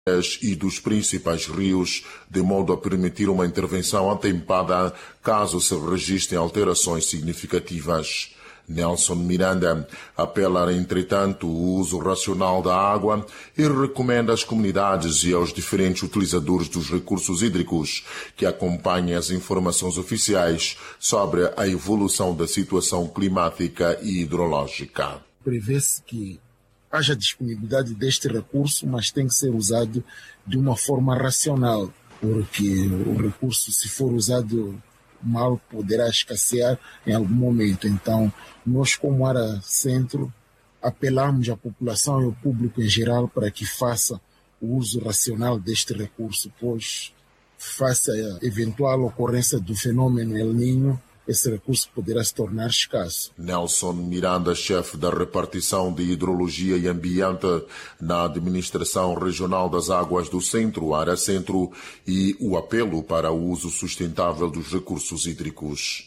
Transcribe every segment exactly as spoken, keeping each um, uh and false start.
e dos principais rios, de modo a permitir uma intervenção atempada caso se registrem alterações significativas. Nelson Miranda apela, entretanto, o uso racional da água e recomenda às comunidades e aos diferentes utilizadores dos recursos hídricos que acompanhem as informações oficiais sobre a evolução da situação climática e hidrológica. Prevê-se que haja disponibilidade deste recurso, mas tem que ser usado de uma forma racional, porque o recurso, se for usado mal, poderá escassear em algum momento. Então, nós, como área centro, apelamos à população e ao público em geral para que faça o uso racional deste recurso, pois, face à eventual ocorrência do fenômeno El Niño, esse recurso poderá se tornar escasso. Nelson Miranda, chefe da repartição de Hidrologia e Ambiente na Administração Regional das Águas do Centro, Área Centro, e o apelo para o uso sustentável dos recursos hídricos.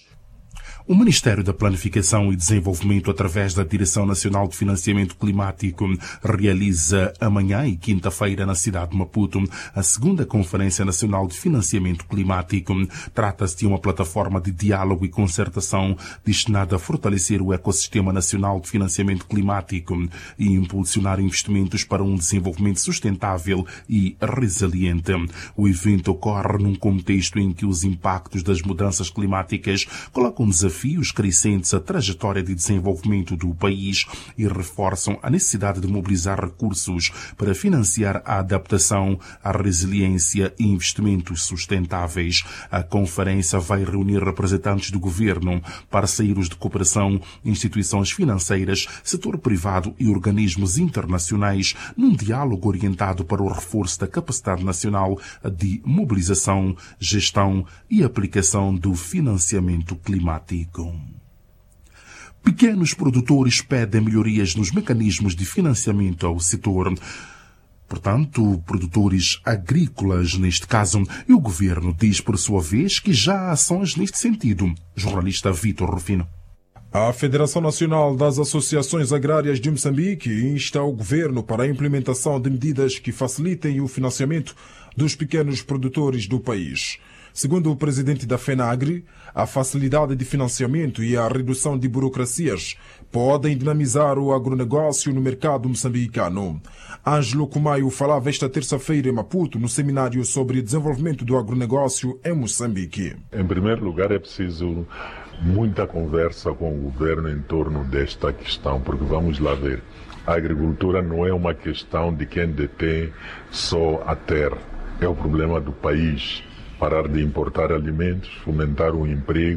O Ministério da Planificação e Desenvolvimento, através da Direção Nacional de Financiamento Climático, realiza amanhã e quinta-feira na cidade de Maputo a segunda Conferência Nacional de Financiamento Climático. Trata-se de uma plataforma de diálogo e concertação destinada a fortalecer o ecossistema nacional de financiamento climático e impulsionar investimentos para um desenvolvimento sustentável e resiliente. O evento ocorre num contexto em que os impactos das mudanças climáticas colocam desafios desafios crescentes à trajetória de desenvolvimento do país e reforçam a necessidade de mobilizar recursos para financiar a adaptação, a resiliência e investimentos sustentáveis. A conferência vai reunir representantes do governo, parceiros de cooperação, instituições financeiras, setor privado e organismos internacionais num diálogo orientado para o reforço da capacidade nacional de mobilização, gestão e aplicação do financiamento climático. Pequenos produtores pedem melhorias nos mecanismos de financiamento ao setor. Portanto, produtores agrícolas, neste caso, e o governo diz, por sua vez, que já há ações neste sentido. Jornalista Vítor Rufino. A Federação Nacional das Associações Agrárias de Moçambique insta o governo para a implementação de medidas que facilitem o financiamento dos pequenos produtores do país. Segundo o presidente da FENAGRE, a facilidade de financiamento e a redução de burocracias podem dinamizar o agronegócio no mercado moçambicano. Ângelo Kumaio falava esta terça-feira em Maputo no seminário sobre desenvolvimento do agronegócio em Moçambique. Em primeiro lugar, é preciso muita conversa com o governo em torno desta questão, porque vamos lá ver, a agricultura não é uma questão de quem detém só a terra, é o problema do país. Parar de importar alimentos, fomentar o emprego,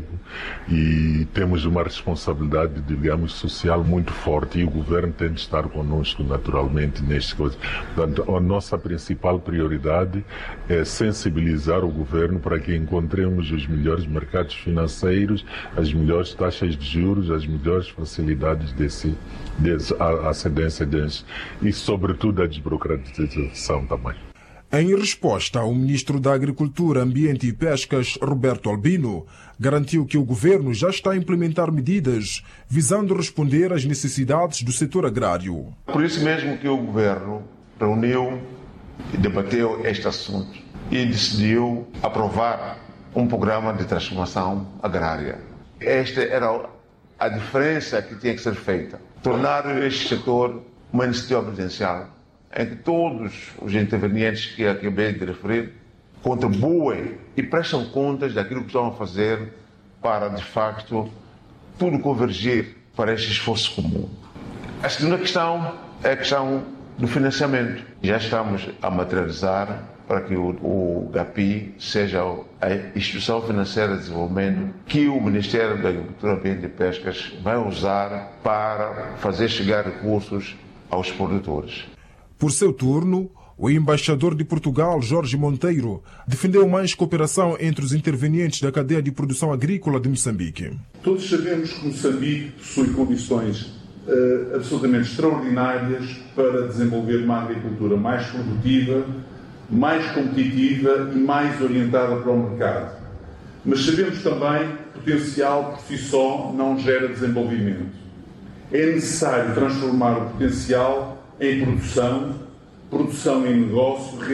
e temos uma responsabilidade, digamos, social muito forte, e o governo tem de estar conosco naturalmente nestas coisas. Portanto, a nossa principal prioridade é sensibilizar o governo para que encontremos os melhores mercados financeiros, as melhores taxas de juros, as melhores facilidades desse, desse, a, a cedência deles, e sobretudo a desburocratização também. Em resposta, o ministro da Agricultura, Ambiente e Pescas, Roberto Albino, garantiu que o governo já está a implementar medidas visando responder às necessidades do setor agrário. Por isso mesmo que o governo reuniu e debateu este assunto e decidiu aprovar um programa de transformação agrária. Esta era a diferença que tinha que ser feita. Tornar este setor uma iniciativa presidencial, em que todos os intervenientes que acabei de referir contribuem e prestam contas daquilo que estão a fazer para, de facto, tudo convergir para este esforço comum. A segunda questão é a questão do financiamento. Já estamos a materializar para que o, o GAPI seja a instituição financeira de desenvolvimento que o Ministério da Agricultura, Ambiente e Pescas vai usar para fazer chegar recursos aos produtores. Por seu turno, o embaixador de Portugal, Jorge Monteiro, defendeu mais cooperação entre os intervenientes da cadeia de produção agrícola de Moçambique. Todos sabemos que Moçambique possui condições uh, absolutamente extraordinárias para desenvolver uma agricultura mais produtiva, mais competitiva e mais orientada para o mercado. Mas sabemos também que o potencial por si só não gera desenvolvimento. É necessário transformar o potencial em produção, produção em negócio,